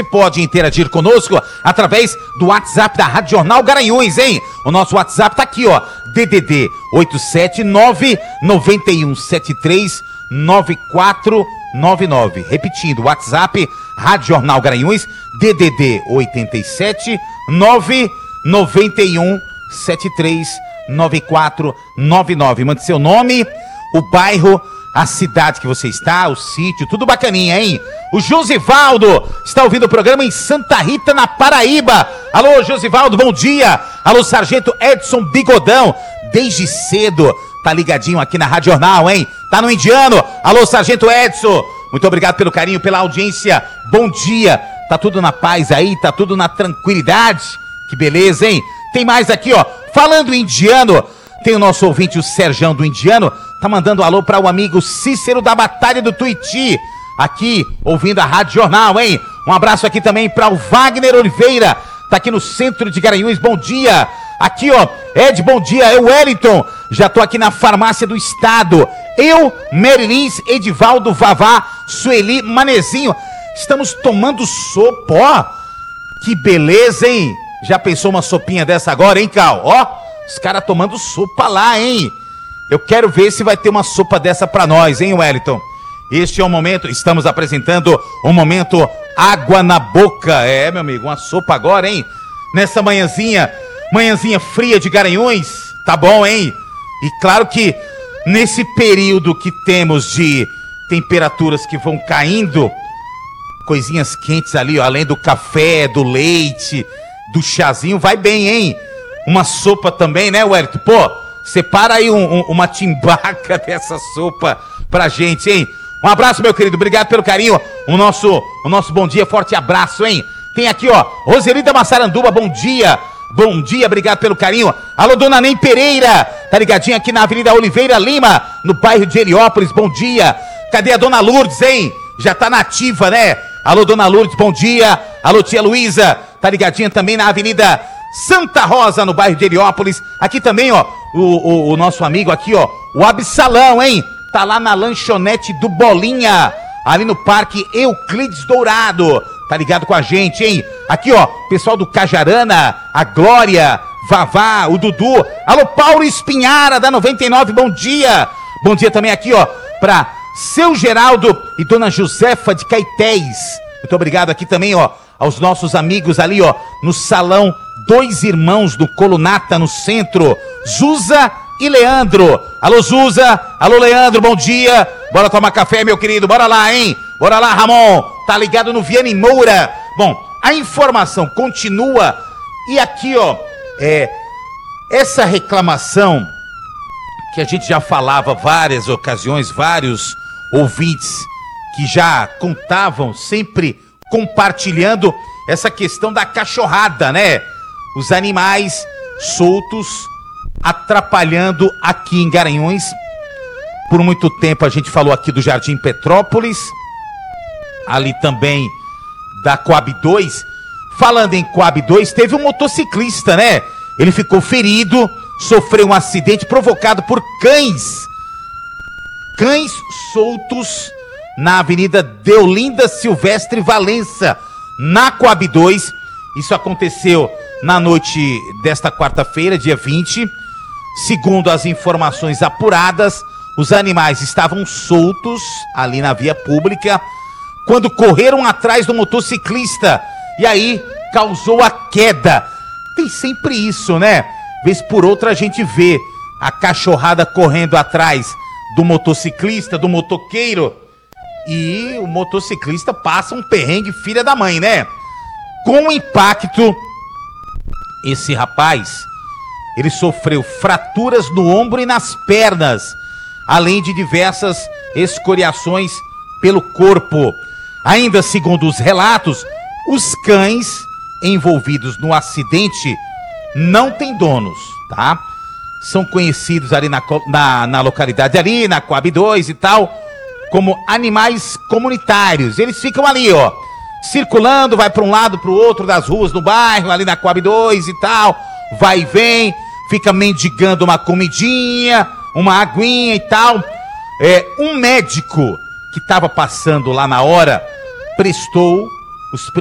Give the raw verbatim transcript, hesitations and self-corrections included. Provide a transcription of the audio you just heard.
pode interagir conosco através do WhatsApp da Rádio Jornal Garanhuns, hein? O nosso WhatsApp tá aqui, ó, D D D oito sete nove, nove um sete três, nove quatro nove nove. Repetindo, WhatsApp Rádio Jornal Garanhuns, D D D oito sete nove, nove um sete três, nove quatro nove nove. Mande seu nome, o bairro, a cidade que você está, o sítio, tudo bacaninha, hein? O Josivaldo está ouvindo o programa em Santa Rita, na Paraíba. Alô, Josivaldo, bom dia. Alô, Sargento Edson Bigodão, desde cedo tá ligadinho aqui na Rádio Jornal, hein? Tá no Indiano. Alô, Sargento Edson, muito obrigado pelo carinho, pela audiência. Bom dia. Tá tudo na paz aí, tá tudo na tranquilidade. Que beleza, hein? Tem mais aqui, ó. Falando em indiano, tem o nosso ouvinte, o Serjão do Indiano, tá mandando um alô para o amigo Cícero da Batalha do Tuiuti, aqui ouvindo a Rádio Jornal, hein? Um abraço aqui também para o Wagner Oliveira, tá aqui no centro de Garanhuns, bom dia. Aqui, ó, Ed, bom dia, eu, Wellington, já tô aqui na farmácia do estado. Eu, Merilins, Edivaldo, Vavá, Sueli, Manezinho, estamos tomando sopa, ó. Que beleza, hein? Já pensou uma sopinha dessa agora, hein, Cal? Ó, os caras tomando sopa lá, hein? Eu quero ver se vai ter uma sopa dessa pra nós, hein, Wellington? Este é o momento, estamos apresentando o momento Água na Boca. É, meu amigo, uma sopa agora, hein? Nessa manhãzinha, manhãzinha fria de Garanhuns, tá bom, hein? E claro que nesse período que temos de temperaturas que vão caindo, coisinhas quentes ali, ó, além do café, do leite, do chazinho, vai bem, hein? Uma sopa também, né, Wellington? Pô, separa aí um, um, uma timbaca dessa sopa pra gente, hein? Um abraço, meu querido, obrigado pelo carinho. O nosso, o nosso bom dia, forte abraço, hein? Tem aqui, ó, Roselida Massaranduba, bom dia. Bom dia, obrigado pelo carinho. Alô, dona Nem Pereira, tá ligadinha aqui na Avenida Oliveira Lima, no bairro de Heliópolis, bom dia. Cadê a dona Lourdes, hein? Já tá nativa, né? Alô, dona Lourdes, bom dia. Alô, tia Luísa, tá ligadinha também na Avenida Santa Rosa, no bairro de Heliópolis. Aqui também, ó, o, o, o nosso amigo aqui, ó, o Absalão, hein? Tá lá na lanchonete do Bolinha, ali no Parque Euclides Dourado. Tá ligado com a gente, hein? Aqui, ó, pessoal do Cajarana, a Glória, Vavá, o Dudu. Alô, Paulo Espinhara, da noventa e nove, bom dia. Bom dia também aqui, ó, pra seu Geraldo e dona Josefa de Caetés. Muito obrigado aqui também, ó, aos nossos amigos ali, ó, no Salão Dois Irmãos do Colunata, no centro, Zuza e Leandro. Alô, Zuza, alô, Leandro, bom dia. Bora tomar café, meu querido, bora lá, hein? Bora lá, Ramon, tá ligado no Vianney Moura. Bom, a informação continua e aqui, ó, é, essa reclamação que a gente já falava várias ocasiões, vários ouvintes que já contavam, sempre compartilhando essa questão da cachorrada, né? Os animais soltos atrapalhando aqui em Garanhuns. Por muito tempo a gente falou aqui do Jardim Petrópolis, ali também da Coab dois. Falando em Coab dois, teve um motociclista, né? Ele ficou ferido, sofreu um acidente provocado por cães. Cães soltos na Avenida Deolinda Silvestre Valença, na Coab dois. Isso aconteceu na noite desta quarta-feira, dia vinte. Segundo as informações apuradas, os animais estavam soltos ali na via pública quando correram atrás do motociclista e aí causou a queda. Tem sempre isso, né? Vez por outra a gente vê a cachorrada correndo atrás do motociclista, do motoqueiro, e o motociclista passa um perrengue filha da mãe, né? Com o impacto, esse rapaz, ele sofreu fraturas no ombro e nas pernas, além de diversas escoriações pelo corpo. Ainda segundo os relatos, os cães envolvidos no acidente não têm donos, tá? São conhecidos ali na, na, na localidade ali, na Coab dois e tal, como animais comunitários. Eles ficam ali, ó, circulando, vai para um lado, para o outro das ruas do bairro, ali na Coab dois e tal, vai e vem, fica mendigando uma comidinha, uma aguinha e tal. É, um médico que estava passando lá na hora prestou os